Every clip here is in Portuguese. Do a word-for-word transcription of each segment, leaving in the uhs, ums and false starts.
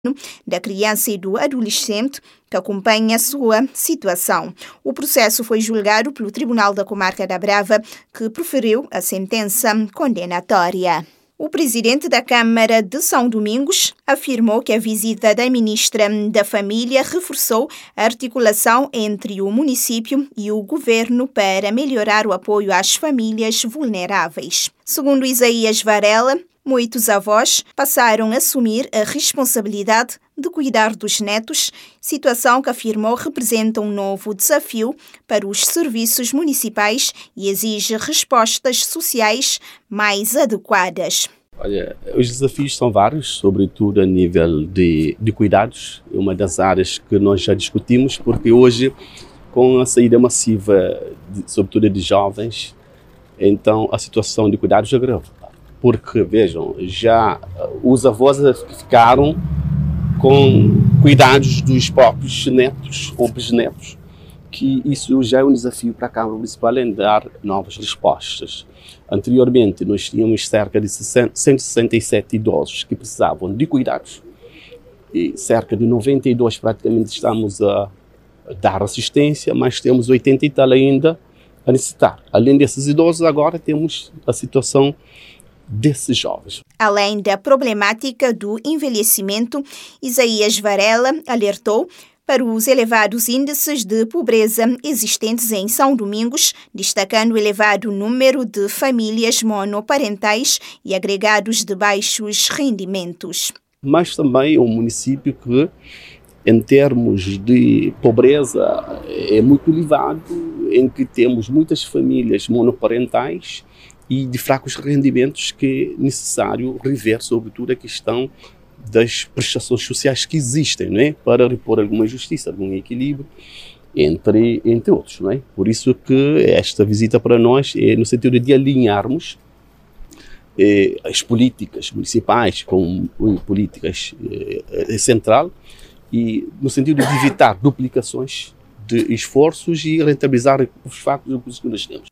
da criança e do adolescente que acompanha a sua situação. O processo foi julgado pelo Tribunal da Comarca da Brava, que proferiu a sentença condenatória. O presidente da Câmara de São Domingos afirmou que a visita da ministra da Família reforçou a articulação entre o município e o governo para melhorar o apoio às famílias vulneráveis. Segundo Isaías Varela, muitos avós passaram a assumir a responsabilidade de cuidar dos netos, situação que afirmou representa um novo desafio para os serviços municipais e exige respostas sociais mais adequadas. Olha, os desafios são vários, sobretudo a nível de, de cuidados. É uma das áreas que nós já discutimos, porque hoje, com a saída massiva, de, sobretudo de jovens, então a situação de cuidados agrava. Porque, vejam, já os avós ficaram com cuidados dos próprios netos ou bisnetos, que isso já é um desafio para a Câmara Municipal em dar novas respostas. Anteriormente, nós tínhamos cerca de cento e sessenta e sete idosos que precisavam de cuidados e cerca de noventa e dois praticamente estamos a dar assistência, mas temos oitenta e tal ainda a necessitar. Além desses idosos, agora temos a situação desses jovens. Além da problemática do envelhecimento, Isaías Varela alertou para os elevados índices de pobreza existentes em São Domingos, destacando o elevado número de famílias monoparentais e agregados de baixos rendimentos. Mas também é um município que, em termos de pobreza, é muito elevado, em que temos muitas famílias monoparentais e de fracos rendimentos, que é necessário rever, sobretudo, a questão das prestações sociais que existem, não é? Para repor alguma justiça, algum equilíbrio, entre, entre outros. Não é? Por isso que esta visita para nós é no sentido de alinharmos eh, as políticas municipais com políticas eh, central e no sentido de evitar duplicações de esforços e rentabilizar os factos que nós temos.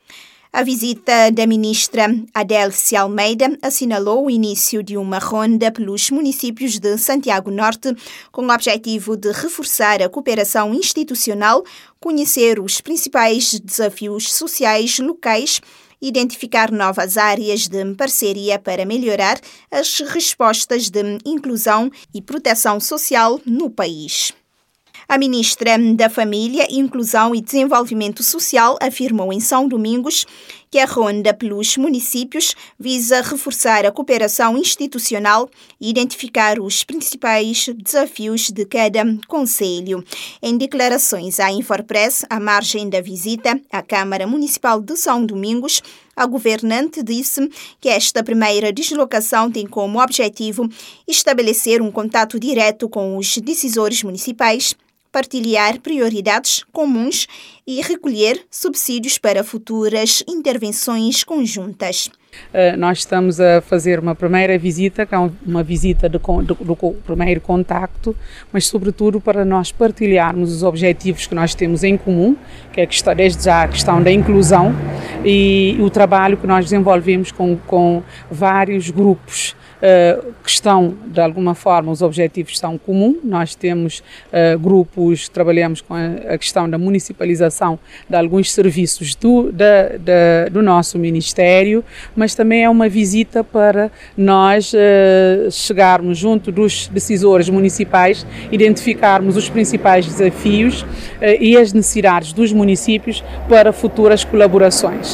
A visita da ministra Adélcia Almeida assinalou o início de uma ronda pelos municípios de Santiago Norte com o objetivo de reforçar a cooperação institucional, conhecer os principais desafios sociais locais e identificar novas áreas de parceria para melhorar as respostas de inclusão e proteção social no país. A ministra da Família, Inclusão e Desenvolvimento Social afirmou em São Domingos que a ronda pelos municípios visa reforçar a cooperação institucional e identificar os principais desafios de cada concelho. Em declarações à Infopress, à margem da visita à Câmara Municipal de São Domingos, a governante disse que esta primeira deslocação tem como objetivo estabelecer um contato direto com os decisores municipais, partilhar prioridades comuns e recolher subsídios para futuras intervenções conjuntas. Uh, nós estamos a fazer uma primeira visita, que é uma visita de, de, do, do primeiro contacto, mas sobretudo para nós partilharmos os objetivos que nós temos em comum, que é que está desde já a questão da inclusão e o trabalho que nós desenvolvemos com, com vários grupos Uh, que estão, de alguma forma, os objetivos são comuns. Nós temos uh, grupos, trabalhamos com a, a questão da municipalização de alguns serviços do, da, da, do nosso Ministério, mas também é uma visita para nós uh, chegarmos junto dos decisores municipais, identificarmos os principais desafios uh, e as necessidades dos municípios para futuras colaborações.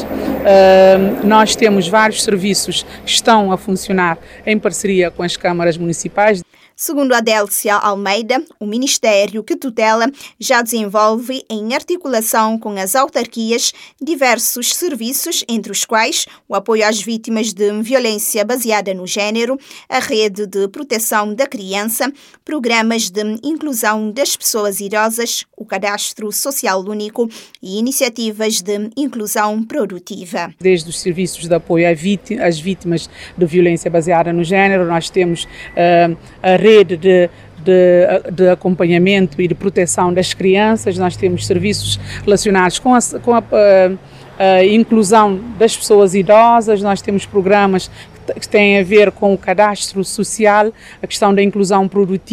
Uh, nós temos vários serviços que estão a funcionar em em parceria com as câmaras municipais. Segundo Adélcia Almeida, o Ministério que tutela já desenvolve, em articulação com as autarquias, diversos serviços, entre os quais o apoio às vítimas de violência baseada no género, a rede de proteção da criança, programas de inclusão das pessoas idosas, o cadastro social único e iniciativas de inclusão produtiva. Desde os serviços de apoio às vítimas de violência baseada no género, nós temos uh, a rede de, de, de acompanhamento e de proteção das crianças, nós temos serviços relacionados com a, com a, a, a inclusão das pessoas idosas, nós temos programas que têm a ver com o cadastro social, a questão da inclusão produtiva.